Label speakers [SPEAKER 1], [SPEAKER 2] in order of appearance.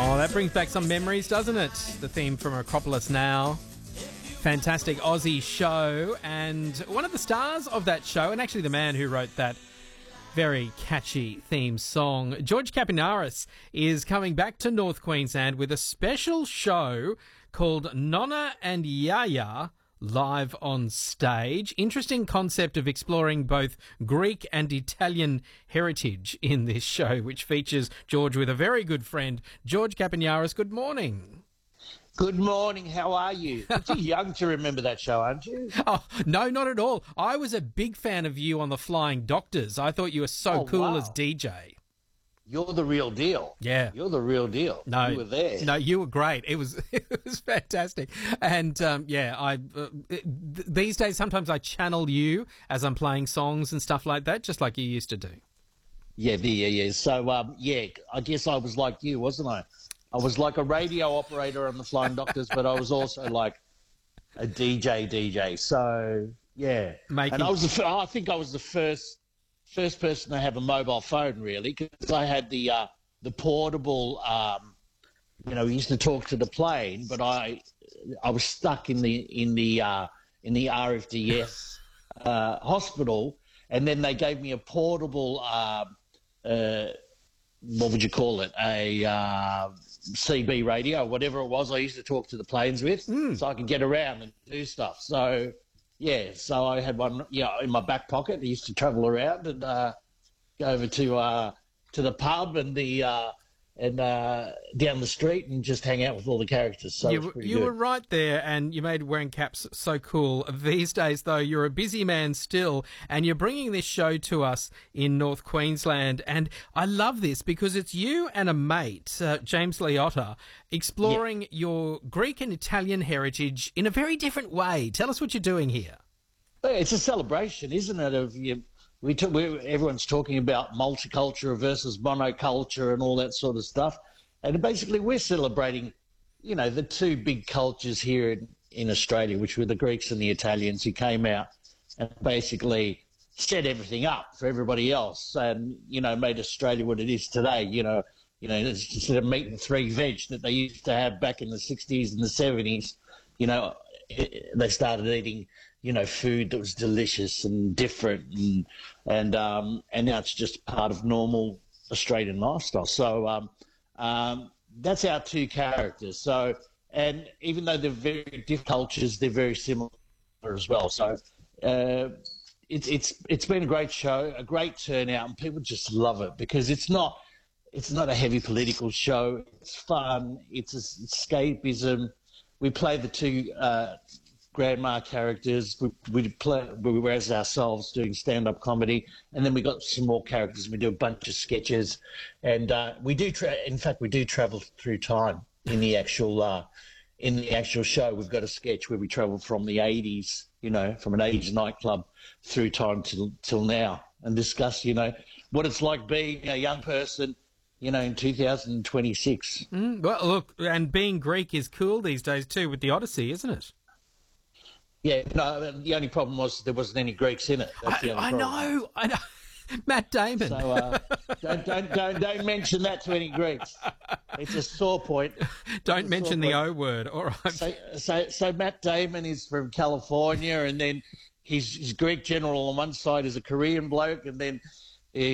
[SPEAKER 1] Oh, that brings back some memories, doesn't it? The theme from Acropolis Now. Fantastic Aussie show. And one of the stars of that show, and actually the man who wrote that very catchy theme song, George Kapinaris, is coming back to North Queensland with a special show called Nonna and Yaya live on stage. Interesting concept of exploring both Greek and Italian heritage in this show, which features George with a very good friend, George Kapinaris. Good morning.
[SPEAKER 2] Good morning. How are you? You're too young to remember that show, aren't you?
[SPEAKER 1] Oh, no, not at all. I was a big fan of you on the Flying Doctors. I thought you were so cool
[SPEAKER 2] wow.
[SPEAKER 1] as DJ.
[SPEAKER 2] You're the real deal.
[SPEAKER 1] Yeah.
[SPEAKER 2] You're the real deal.
[SPEAKER 1] No,
[SPEAKER 2] you were there.
[SPEAKER 1] No, you were great. It was fantastic. And these days sometimes I channel you as I'm playing songs and stuff like that, just like you used to do.
[SPEAKER 2] Yeah. So, I guess I was like you, wasn't I? I was like a radio operator on the Flying Doctors, but I was also like a DJ. So, yeah. And I think I was the first person to have a mobile phone, really, because I had the portable. We used to talk to the plane, but I was stuck in the RFDS hospital, and then they gave me a portable. What would you call it? A CB radio, whatever it was. I used to talk to the planes with, so I could get around and do stuff. So. Yeah, so I had one, in my back pocket. I used to travel around and go over to the pub and down the street and just hang out with all the characters. So you
[SPEAKER 1] were right there, and you made wearing caps so cool. These days, though, you're a busy man still, and you're bringing this show to us in North Queensland. And I love this because it's you and a mate, James Liotta, exploring your Greek and Italian heritage in a very different way. Tell us what you're doing here.
[SPEAKER 2] It's a celebration, isn't it? Everyone's talking about multicultural versus monoculture and all that sort of stuff. And basically we're celebrating, the two big cultures here in Australia, which were the Greeks and the Italians, who came out and basically set everything up for everybody else and, made Australia what it is today. Instead of meat and 3 veg that they used to have back in the 60s and the 70s, they started eating food that was delicious and different, and now it's just part of normal Australian lifestyle. So that's our two characters. So, and even though they're very different cultures, they're very similar as well. So it's been a great show, a great turnout, and people just love it because it's not a heavy political show. It's fun. It's escapism. We play the two grandma characters. We were as ourselves doing stand-up comedy, and then we got some more characters. We do a bunch of sketches, and we do travel through time in the actual show. We've got a sketch where we travel from the 80s, from an 80s nightclub through time till now, and discuss, what it's like being a young person, in 2026.
[SPEAKER 1] Well, look, and being Greek is cool these days too with the Odyssey, isn't it?
[SPEAKER 2] Yeah, no, the only problem was there wasn't any Greeks in it. That's the only problem.
[SPEAKER 1] I know. Matt Damon.
[SPEAKER 2] So don't mention that to any Greeks. It's a sore point.
[SPEAKER 1] Don't mention the O word. All right.
[SPEAKER 2] So Matt Damon is from California, and then his Greek general on one side is a Korean bloke, and then